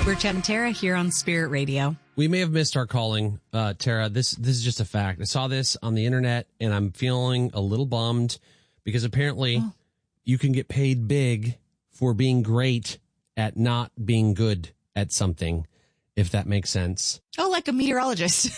We're Chad and Tara here on Spirit Radio. We may have missed our calling, Tara. This is just a fact. I saw this on the internet, and I'm feeling a little bummed because apparently you can get paid big for being great at not being good at something, if that makes sense. Oh, like a meteorologist.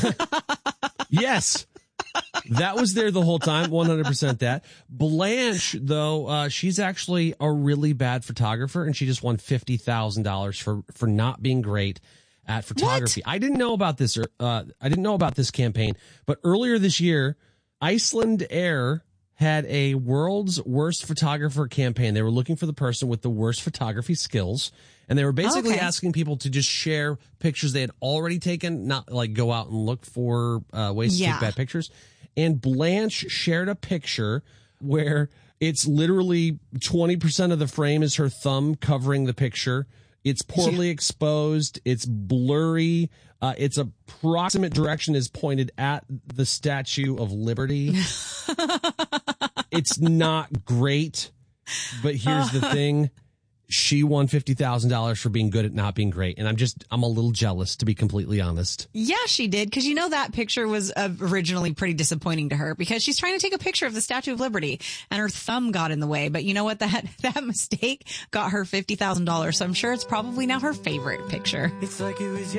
Yes. That was there the whole time, 100% that. Blanche, though, she's actually a really bad photographer, and she just won $50,000 for not being great at photography. What? I didn't know about this. I didn't know about this campaign, but earlier this year, Iceland Air had a world's worst photographer campaign. They were looking for the person with the worst photography skills, and they were basically asking people to just share pictures they had already taken, not like go out and look for ways to take bad pictures. And Blanche shared a picture where it's literally 20% of the frame is her thumb covering the picture. It's poorly exposed. It's blurry. Its approximate direction is pointed at the Statue of Liberty. It's not great, but here's the thing. She won $50,000 for being good at not being great. And I'm a little jealous, to be completely honest. Yeah, she did. Because that picture was originally pretty disappointing to her because she's trying to take a picture of the Statue of Liberty and her thumb got in the way. But you know what? That mistake got her $50,000. So I'm sure it's probably now her favorite picture. It's like it was